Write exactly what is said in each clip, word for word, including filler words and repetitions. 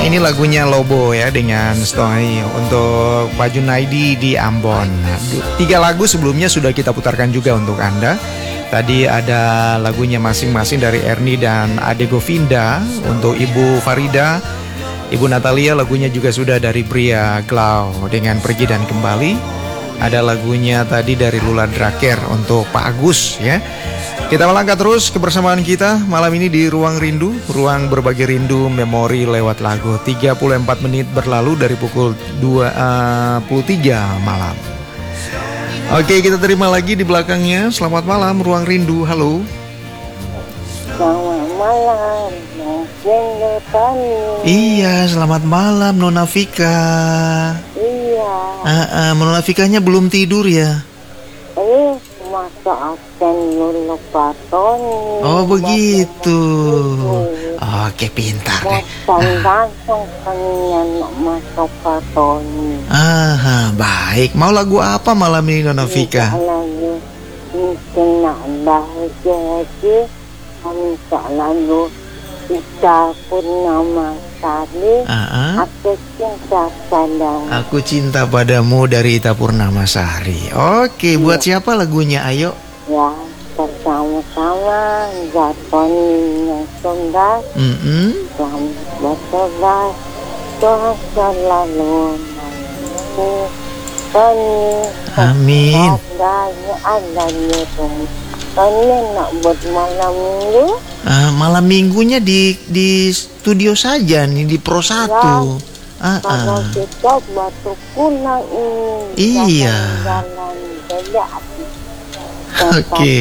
ini lagunya Lobo ya dengan Stoi untuk Pak Junaidi di Ambon. Tiga lagu sebelumnya sudah kita putarkan juga untuk Anda. Tadi ada lagunya masing-masing dari Erni dan Ade Govinda. Untuk Ibu Farida, Ibu Natalia lagunya juga sudah dari Bria Glau dengan Pergi dan Kembali. Ada lagunya tadi dari Lula Draker untuk Pak Agus ya. Kita melangkah terus kebersamaan kita malam ini di Ruang Rindu, ruang berbagi rindu memori lewat lagu. Tiga puluh empat menit berlalu dari pukul dua puluh tiga malam. Oke, kita terima lagi di belakangnya. Selamat malam Ruang Rindu, halo. Selamat malam, iya, selamat malam Nona Vika. Iya. Uh, uh, Nona Vikanya belum tidur ya? Eh, masa akan lupa Tony. Oh begitu. Oke, pintar deh. Langsung pengen masuk ke Tony. Aha, baik. Mau lagu apa malam ini Nona Vika? Lagu mungkin ada jadi kami lagu Ika Purnama Sari. Uh-uh. Aku cinta padamu. Aku cinta padamu dari Ita Purnamasari. Oke, ya. Buat siapa lagunya? Ayo. Ya, bersama-sama Jatoni yang sungai. Mm-hmm. Selamat bertugas. Tuhan selalu menemani Tony. Amin. Adanya adanya Tony. Tony nak buat malam minggu. Uh, malam minggunya di di studio saja nih di Pro satu. Ya, kalau uh-uh. kita batu kunang ini. Iya. Jalan beda. Oke.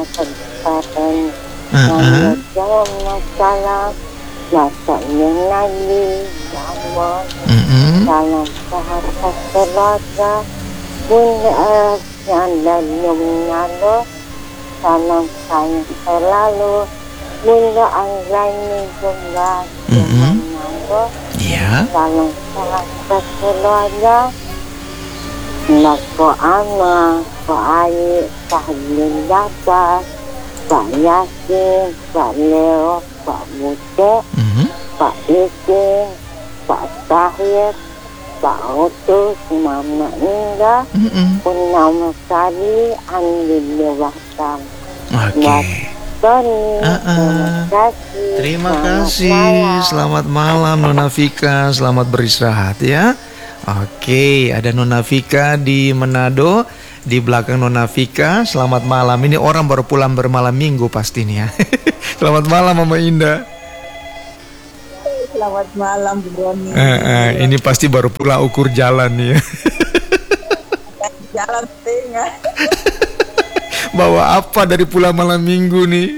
Uh-uh. Jangan masalah. Masanya lagi. Jangan. Mm-hmm. Dalam sahabat keluarga. Bunda yang dan nyum-nyalo. Salam sayang selalu. Bunda Anggrani juga Mm-hmm. nyum-nyalo. Ya. Dalam sahabat keluarga. Nak ko ama, ko ayi, kahlin dapat. Pak Yasin, Pak Leo, Pak Bute, Mm-hmm. Pak Ikin, Pak Tahir, Pak Otus, Mama Indah, Mm-hmm. Purnama Sari, Andi Dewasa. Oke. Tony, Uh-uh. terima kasih. Terima Selamat kasih. malam. Selamat malam Nona Vika. Selamat beristirahat ya. Oke, ada Nona Vika di Manado. Di belakang Nona Vika. Selamat malam. Ini orang baru pulang bermalam minggu pasti nih ya. Selamat malam Mama Indah. Selamat malam Bu Roni. Uh, uh, ini pasti baru pulang ukur jalan nih ya. Jalan tengah. Bawa apa dari pulang malam minggu nih?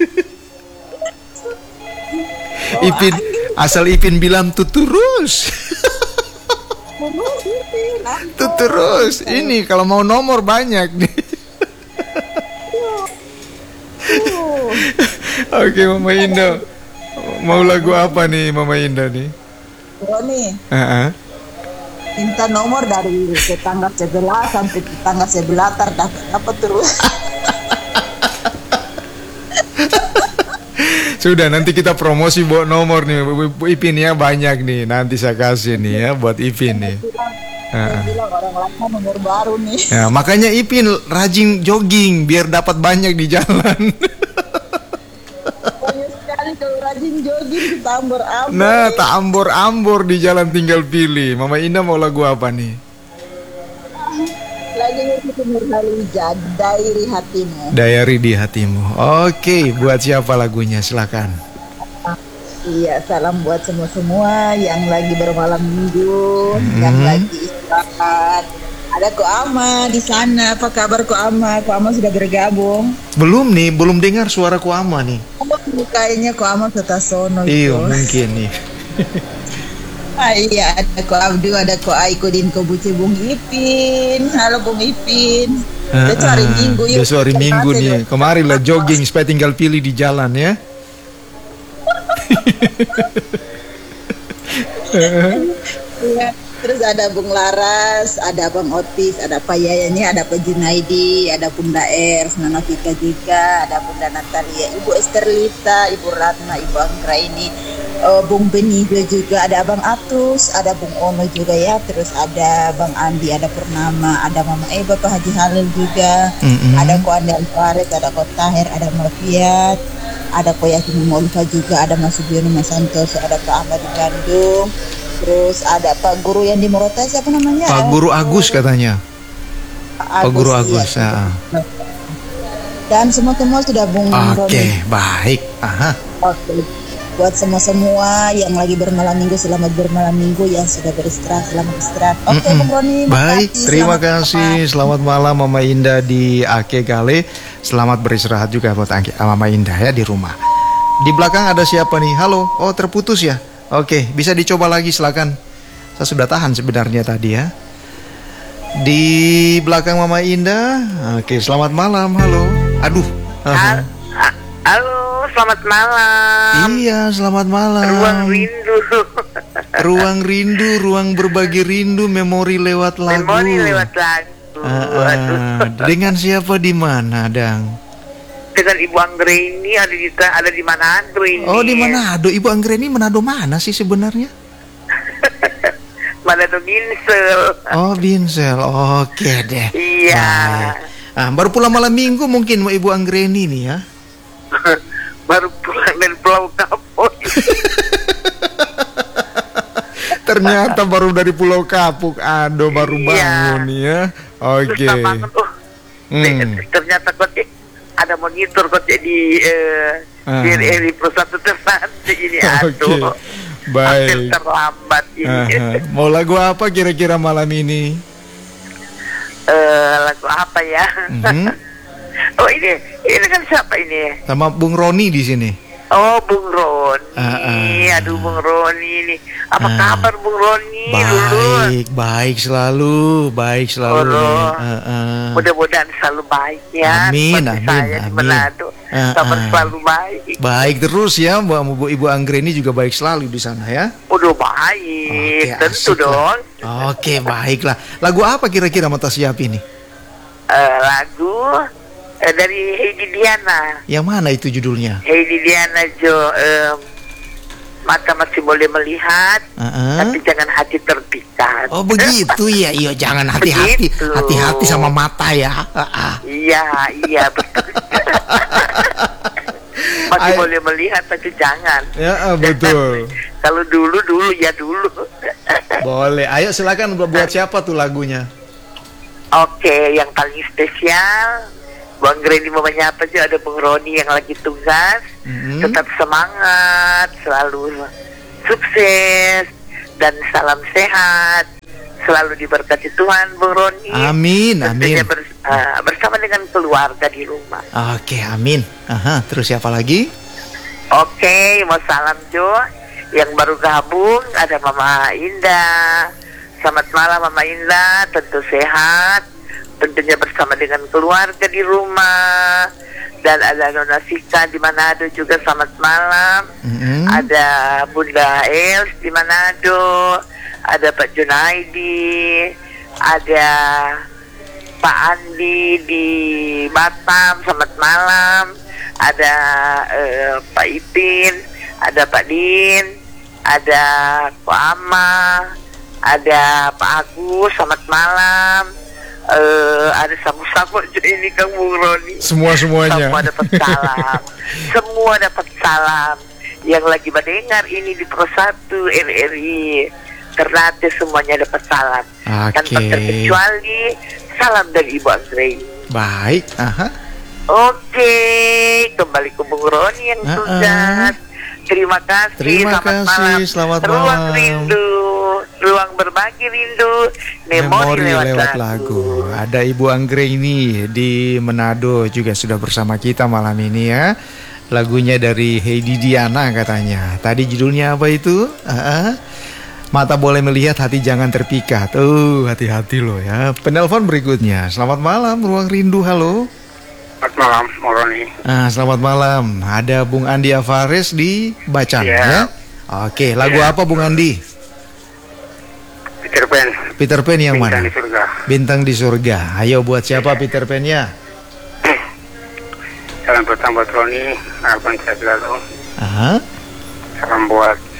Ipin, asal Ipin bilang tuh terus. Tuh terus. Ini kalau mau nomor banyak nih. Oke Mama Indah. Mau lagu apa nih Mama Indah nih? Roni, Uh-uh. minta nomor dari tetangga sebelah sampai tetangga sebelah tar dapat apa terus. Sudah, nanti kita promosi buat nomor nih Bu Ipin ya, banyak nih. Nanti saya kasih nih ya buat Ipin nih. Dia bilang orang lama nomor baru nih. Ya, makanya Ipin rajin jogging biar dapat banyak di jalan. Banyak sekali kalau rajin jogging kita ambor-ambor. Nah, tak ambor-ambor di jalan tinggal pilih. Mama Indah mau lagu apa nih? Lagunya itu Nurhaliza Jadi Dairi Hatimu. Diary di Hatimu. Oke, buat siapa lagunya? Silakan. Iya, salam buat semua-semua yang lagi bermalam minggu, Hmm. yang lagi istirahat. Ada Ko Ama di sana. Apa kabar Ko Ama? Ko Ama sudah bergabung. Belum nih, belum dengar suara Ku Ama nih. Oh, kayaknya Ko Ama Setasono Iya, itu. mungkin nih. Ah, iya, ada Ko Abdu, ada Ko Aiko, din Ko Buce Bung Ipin. Halo Bung Ipin. Besok hari Minggu yuk. Besok hari Minggu nih. Kemarin lah jogging supaya tinggal pilih di jalan ya. Iya. Terus ada Bung Laras, ada Bang Otis, ada Pak Yayani, ada Pak Junaidi, ada Bunda Er, Nona Vika juga, ada Bunda Natalia, Ibu Esterlita, Ibu Ratna, Ibu Anggraini, uh, Bung Benido juga, ada Abang Atus, ada Bung Ono juga ya, terus ada Bang Andi, ada Purnama, ada Mama Eba, Pak Haji Halil juga, Mm-mm. ada Ko Andi Alvarez, ada Ko Tahir, ada Malfiat, ada Ko Yakin Moluka juga, ada Mas Subiono Mas Santoso, ada Pak Ahmad di Bandung, terus ada Pak Guru yang di Morotai, siapa namanya? Pak Guru Agus katanya. Pak Pak Guru iya. Agus. Ya. Dan semua-semua sudah Bung Oke, Roni. baik. Aha. Oke. Buat semua-semua yang lagi bermalam minggu, selamat bermalam minggu. Yang sudah beristirahat, selamat istirahat. Oke, Mm-mm. Bung Roni. Baik, makasih. terima Selamat kasih. Selamat malam Mama Indah di Ake Gale. Selamat beristirahat juga buat Ake- Mama Indah ya di rumah. Di belakang ada siapa nih? Halo. Oh, terputus ya. Oke, bisa dicoba lagi silakan. Saya sudah tahan sebenarnya tadi ya. Di belakang Mama Indah. Oke, selamat malam. Halo. Aduh. Aha. Hal- ha- Halo, selamat malam. Iya, selamat malam. Ruang rindu. Ruang rindu, ruang berbagi rindu, memori lewat lagu. Memori lewat lagu. Ah, Aduh. ah. Dengan siapa di mana, Dang? Dengan Ibu Anggreni ada di ada di Manado ini. Oh, di Manado. Ibu Anggreni Manado mana sih sebenarnya? Manado Minsel. Oh, Binsel. Oke deh. Iya. Baik. Ah, baru pulang malam minggu mungkin Ibu Anggreni nih ya. Baru pulang dari Pulau Kapuk. Ternyata baru dari Pulau Kapuk. Aduh, baru Iya. bangun ya. Oke. Susah banget. Oh, Hmm. ternyata kok Cik, ada monitor kok Cik, di eh, Ah. di di perusahaan tersantai ini. Oke. Aduh. Hampir Baik. terlambat ini. Aha. Mau lagu apa kira-kira malam ini? Eh, lagu apa ya? Mhm. Oh ini, ini kan siapa ini? Sama Bung Roni di sini. Oh Bung Roni, Ah, ah. aduh Bung Roni ini. Apa Ah. kabar Bung Roni? Dulu? Baik, baik selalu, baik selalu. Oh, nih. Ah, ah. Mudah-mudahan selalu baik ya. Amin, Seperti amin, saya di amin. Manado, Ah, kabar ah. selalu baik. Baik terus ya, Mbak Bu Ibu Anggreni juga baik selalu di sana ya. Udah baik, tentu asik lah. dong. Oke, baiklah. Lagu apa kira-kira Mata Siap ini? Eh, lagu eh, dari Heidi Diana. Yang mana itu judulnya? Heidi Diana Jo, eh, mata masih boleh melihat, Ah, ah. tapi jangan hati terpikat. Oh begitu ya, iya jangan hati-hati, Begitu. hati-hati sama mata ya. Ah, ah. Iya, iya betul. Masih Ay- boleh melihat tapi jangan. Ya ah, betul. Kalau dulu dulu ya dulu. Boleh. Ayo silakan buat buat siapa tuh lagunya? Oke, yang paling spesial Bang Greni mau menyapa sih, ada Bung Roni yang lagi tugas. Mhm. Tetap semangat, selalu sukses dan salam sehat. Selalu diberkati Tuhan Bung Roni. Amin, Tentunya amin. bers- ah, bersama dengan keluarga di rumah. Oke, amin. Aha, terus siapa lagi? Oke, mau salam Jo. Yang baru gabung ada Mama Indah. Selamat malam Mama Indah, tentu sehat. Tentunya bersama dengan keluarga di rumah. Dan ada Nona Sika di Manado juga, selamat malam. Mhm. Ada Bunda Els di Manado. Ada Pak Junaidi. Ada Pak Andi di Batam, selamat malam. Ada eh, Pak Ipin, ada Pak Din, ada Pak Ama, ada Pak Agus, selamat malam. Eh, ada samu-samu ini Kang Bung Roni. Semua-semuanya. Semua dapat salam. Semua dapat salam. Yang lagi mendengar ini di Pro satu R R I Ternate semuanya dapat salam. Oke. Tanpa terkecuali salam dari Ibu Anggreni. Baik. Aha. Oke, kembali ke Bung Roni yang Ah, sudah. ah. Terima kasih. Terima selamat kasih, malam. selamat Ruang malam. rindu, ruang berbagi rindu, memori, Memori lewat, lewat lagu. lagu. Ada Ibu Anggreni di Manado juga sudah bersama kita malam ini ya. Lagunya dari Heidi Diana katanya. Tadi judulnya apa itu? Ah, ah. Mata boleh melihat, hati jangan terpikat. Oh, hati-hati loh ya. Penelpon berikutnya. Selamat malam, Ruang Rindu. Halo. Selamat malam, Bung Roni. Ah, selamat malam. Ada Bung Andi Alvarez di Bacan Iya. ya. Oke, lagu Iya. apa Bung Andi? Peter Pan. Peter Pan yang Bintang mana? di surga. Bintang di surga. Ayo buat siapa Peter Pan-nya? Salam pertama buat Roni, harapan saya selalu. Aha. Salam buat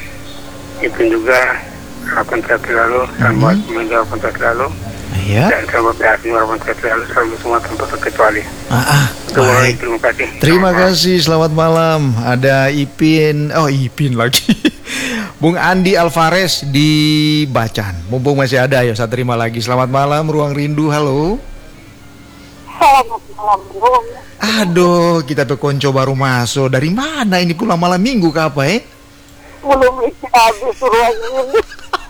Ipin juga harapan sehat selalu, dan buat pemirsa harapan sehat selalu, Iya. dan sahabat P H P harapan sehat selalu, selalu semua tanpa terkecuali. Ah, ah, Itu Orang Ini, baik. terima kasih. Terima Selamat malam. kasih, selamat malam. Ada Ipin, oh Ipin lagi. Bung Andi Alvarez di Bacan. Mumpung masih ada ya, saya terima lagi. Selamat malam, Ruang Rindu, halo. Selamat malam, Bung. Aduh, kita tuh konco baru masuk. Dari mana ini pulang malam minggu ke apa eh? Belum isi habis ruang ini.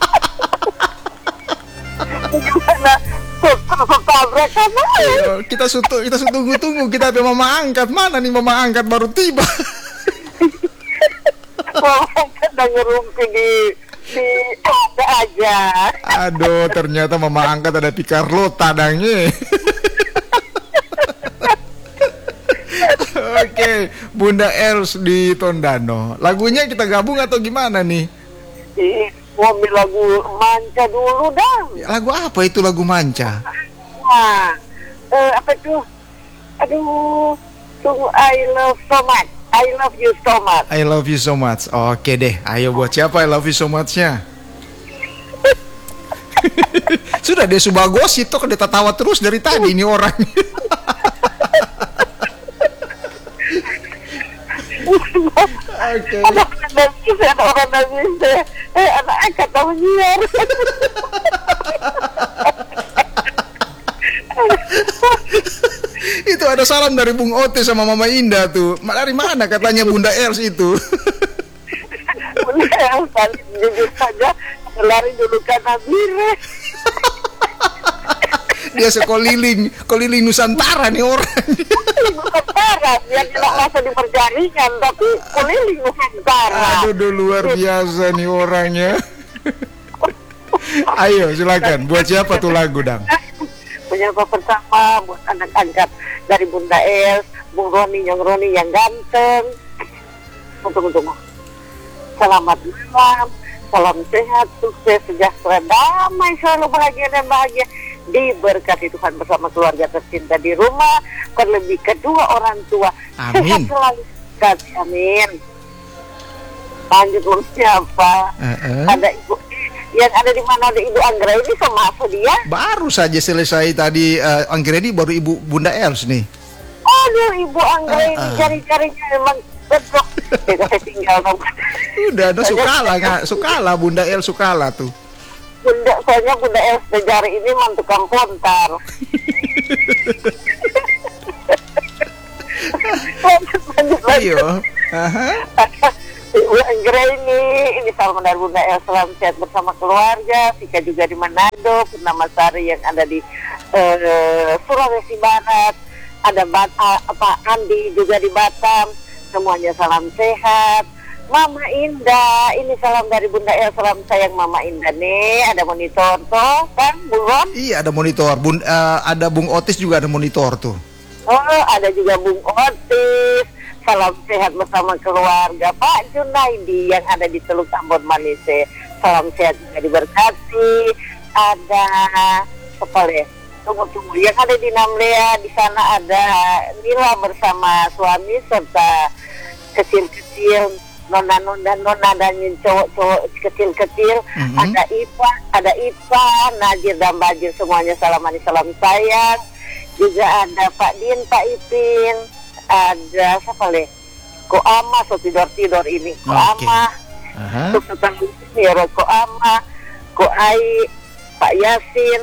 Gimana? Tertabrak kan? Ayo, kita sutu, kita sutu tunggu-tunggu. Kita ada mama angkat. Mana nih mama angkat baru tiba? Orang kena ngerumpi di di ada aja. Aduh, ternyata mama angkat ada Picarlo tadangnya. Oke, Bunda Els di Tondano. Lagunya kita gabung atau gimana nih? Ih, mau ambil lagu manca dulu dah. Lagu apa itu lagu manca? Nah, eh, apa tuh? Aduh, tunggu, I love so much. I love you so much. I love you so much. Oke deh, ayo buat siapa I love you so much-nya? Sudah deh Subagos itu kan dia tawa terus dari tadi ini orang. Oke. Ada orang nangis, ada orang nangis. Eh, anak angkat tahu nyiar. Itu ada salam dari Bung Ote sama Mama Indah tuh. Dari mana katanya Bunda Els itu? Benar, paling jujur saja lari dulu karena Nabire. Dia sekeliling, keliling Nusantara nih orang. Nusantara, yang tidak masa di perjaringan, tapi keliling Nusantara. Aduh, aduh, luar biasa nih orangnya. Ayo silakan, buat siapa tuh lagu Dang? Penyapa pertama buat anak angkat dari Bunda Els, Bung Roni, Nyong Roni yang ganteng. Tunggu, tunggu. Selamat malam, salam sehat, sukses, sejahtera, damai, selalu bahagia dan bahagia. Diberkati Tuhan bersama keluarga tercinta di rumah, terlebih kedua orang tua. Amin. Sehat selalu, kasih amin. Lanjut belum siapa? Uh-uh. Ada ibu yang ada di mana, ada Ibu Anggra ini sama apa dia? Baru saja selesai tadi uh, Anggreni baru Ibu Bunda Els nih. Aduh, Ibu Anggra ini Uh-uh. cari-carinya memang bedok. Kita saya tinggal nomor. Udah, ada Sukala nggak? Sukala Bunda Els Sukala tuh. Bunda, soalnya Bunda Els Jari ini memang tukang pontar. lanjut, lanjut, lanjut. Ayo. Aha. Ibu Anggra ini, ini salam dari Bunda Els, salam sehat bersama keluarga. Vika juga di Manado, Purnama Sari yang ada di uh, Sulawesi Barat. Ada Bat, uh, apa Andi juga di Batam. Semuanya salam sehat. Mama Indah, ini salam dari Bunda Els, salam sayang Mama Indah nih. Ada monitor tuh, kan, Buron? Iya ada monitor. Bun, uh, ada Bung Otis juga ada monitor tuh. Oh, ada juga Bung Otis. Salam sehat bersama keluarga. Pak Junaidi yang ada di Teluk Ambon Manise. Salam sehat juga diberkati. Ada apa ya? Tunggu-tunggu. Yang ada di Namlea, di sana ada Nila bersama suami serta kecil-kecil. Nona-nona, nona dan cowok-cowok kecil-kecil. Mm-hmm. Ada Ipa, ada Ipa, Najir dan Bajir, semuanya salam manis, salam sayang. Juga ada Pak Din, Pak Ipin, ada siapa leh? Ko Ama, so tidur-tidur ini. Ko Oke. Ama, Aha. untuk tentang ini, Ko Ama, Ko Ai, Pak Yasin,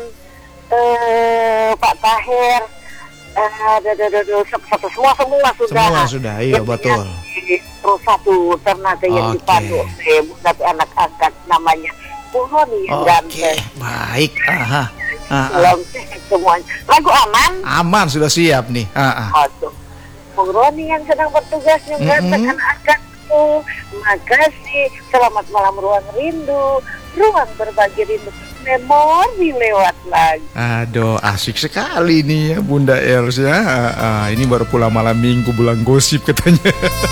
eh, Pak Taher, ada, ada, ada, satu semua semua sudah. Semua sudah, iya Yang betul. di- Terus satu Ternate yang Oke. dipandu oleh Bunda anak angkat namanya Puroni yang Oke, ganteng. baik. Aha. Ah, ah. Salam sehat semuanya. Lagu aman. Aman sudah siap nih. Ah, ah. Aduh. Bung Roni yang sedang bertugas yang ganteng Mm-mm. anak angkatku. Makasih. Selamat malam Ruang Rindu. Ruang berbagi rindu. Memori lewat lagi. Aduh, asik sekali nih ya Bunda Els ya. Ah, ah. Ini baru pulang malam minggu bulan gosip katanya.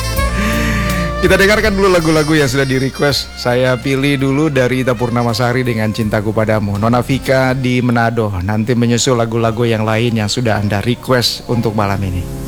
Kita dengarkan dulu lagu-lagu yang sudah di-request. Saya pilih dulu dari Ita Purnamasari dengan Cintaku Padamu. Nona Vika di Manado. Nanti menyusul lagu-lagu yang lain yang sudah Anda request untuk malam ini.